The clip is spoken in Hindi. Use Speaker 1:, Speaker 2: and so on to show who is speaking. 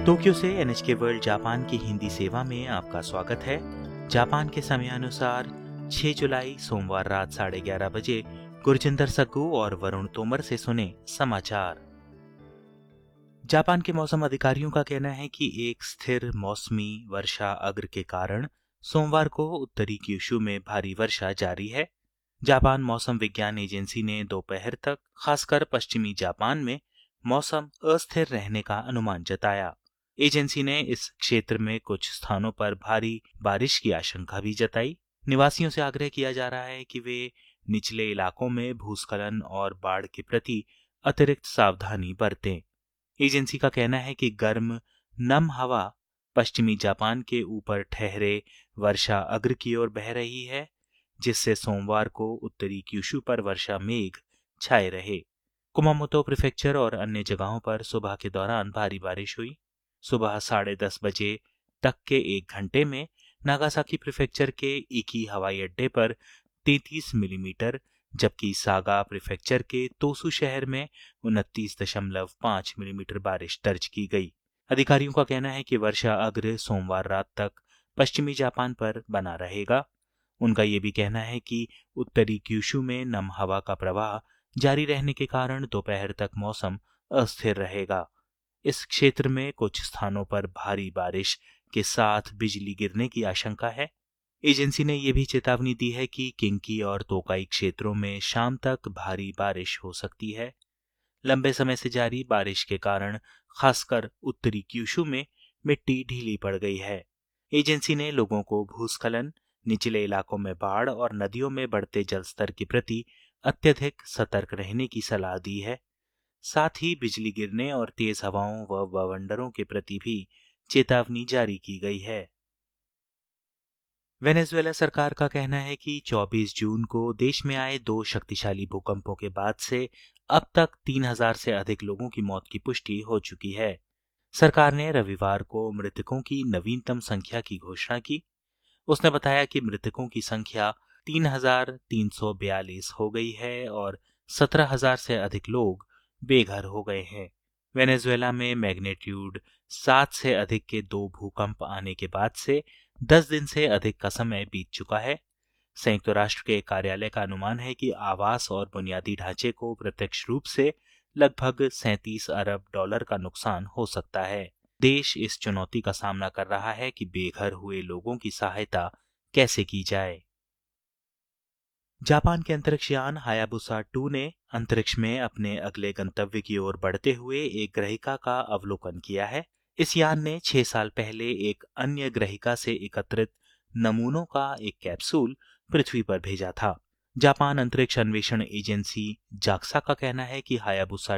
Speaker 1: टोक्यो से एनएचके वर्ल्ड जापान की हिंदी सेवा में आपका स्वागत है। जापान के समयानुसार 6 जुलाई सोमवार रात 11:30 बजे गुरजिंदर सक्कू और वरुण तोमर से सुने समाचार। जापान के मौसम अधिकारियों का कहना है कि एक स्थिर मौसमी वर्षा अग्र के कारण सोमवार को उत्तरी क्यूशू में भारी वर्षा जारी है। जापान मौसम विज्ञान एजेंसी ने दोपहर तक खासकर पश्चिमी जापान में मौसम अस्थिर रहने का अनुमान जताया। एजेंसी ने इस क्षेत्र में कुछ स्थानों पर भारी बारिश की आशंका भी जताई। निवासियों से आग्रह किया जा रहा है कि वे निचले इलाकों में भूस्खलन और बाढ़ के प्रति अतिरिक्त सावधानी बरतें। एजेंसी का कहना है कि गर्म नम हवा पश्चिमी जापान के ऊपर ठहरे वर्षा अग्र की ओर बह रही है, जिससे सोमवार को उत्तरी क्यूशू पर वर्षा मेघ छाए रहे। कुमामोतो प्रीफेक्चर और अन्य जगहों पर सुबह के दौरान भारी बारिश हुई। सुबह 10:30 बजे तक के 1 घंटे में नागासाकी प्रीफेक्चर के इकी हवाई अड्डे पर 33 मिलीमीटर, जबकि सागा प्रीफेक्चर के तोसू शहर में 29.5 मिलीमीटर बारिश दर्ज की गई। अधिकारियों का कहना है कि वर्षा अग्र सोमवार रात तक पश्चिमी जापान पर बना रहेगा। उनका ये भी कहना है कि उत्तरी क्यूशू में नम हवा का प्रवाह जारी रहने के कारण दोपहर तक मौसम अस्थिर रहेगा। इस क्षेत्र में कुछ स्थानों पर भारी बारिश के साथ बिजली गिरने की आशंका है। एजेंसी ने यह भी चेतावनी दी है कि किंकी और तोकाई क्षेत्रों में शाम तक भारी बारिश हो सकती है। लंबे समय से जारी बारिश के कारण खासकर उत्तरी क्यूशू में मिट्टी ढीली पड़ गई है। एजेंसी ने लोगों को भूस्खलन, निचले इलाकों में बाढ़ और नदियों में बढ़ते जलस्तर के प्रति अत्यधिक सतर्क रहने की सलाह दी है। साथ ही बिजली गिरने और तेज हवाओं व बवंडरों के प्रति भी चेतावनी जारी की गई है। वेनेजुएला सरकार का कहना है कि 24 जून को देश में आए 2 शक्तिशाली भूकंपों के बाद से अब तक 3000 से अधिक लोगों की मौत की पुष्टि हो चुकी है। सरकार ने रविवार को मृतकों की नवीनतम संख्या की घोषणा की। उसने बताया कि मृतकों की संख्या 3342 हो गई है और 17000 से अधिक लोग बेघर हो गए हैं। वेनेजुएला में मैग्नीट्यूड 7 से अधिक के 2 भूकंप आने के बाद से 10 दिन से अधिक का समय बीत चुका है। संयुक्त राष्ट्र के कार्यालय का अनुमान है कि आवास और बुनियादी ढांचे को प्रत्यक्ष रूप से लगभग $37 अरब का नुकसान हो सकता है। देश इस चुनौती का सामना कर रहा है कि बेघर हुए लोगों की सहायता कैसे की जाए। जापान के अंतरिक्ष यान हायाबुसा 2 ने अंतरिक्ष में अपने अगले गंतव्य की ओर बढ़ते हुए एक ग्रहिका का अवलोकन किया है। इस यान ने 6 साल पहले एक अन्य ग्रहिका से एकत्रित नमूनों का एक कैप्सूल पृथ्वी पर भेजा था। जापान अंतरिक्ष अन्वेषण एजेंसी जाक्सा का कहना है कि हायाबुसा